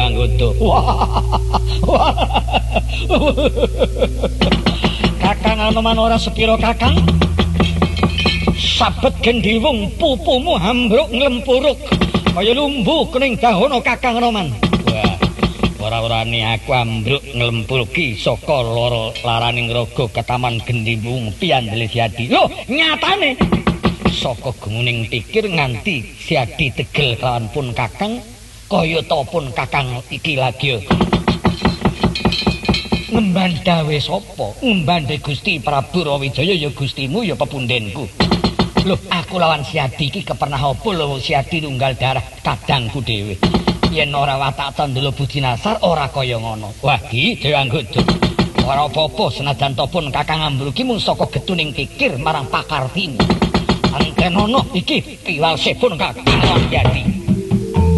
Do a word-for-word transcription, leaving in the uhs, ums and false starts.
Anggota. Wah. Kakang Anoman ora sepiro Kakang. Sabet gendhiwung pupumu ambruk nglempuruk kaya lumbu kening dahono Kakang Anoman. Wah. Ora-orane aku ambruk nglempurki saka lara laraning raga ketaman gendhiwung piandele Siadi. Lho, nyatane saka gumuning pikir nganti Siadi tegel kelawan pun Kakang kaya ta pun Kakang iki lagi ngemban dawe sapa? Ngembande Gusti Prabu Rawijaya ya Gustimu ya pepundhenku. Loh, aku lawan Siadi iki kepernah apa lho Siadi tunggal darah kadangku dhewe. Yen ora watak Candala Budi Nasar ora kaya ngono. Wah, iki Dewa Anggota. Ora apa-apa senajan to pun Kakang Ambruk iki mung saka getuning pikir marang pakartine. Antenono iki piwalse pun Kakang Siadi.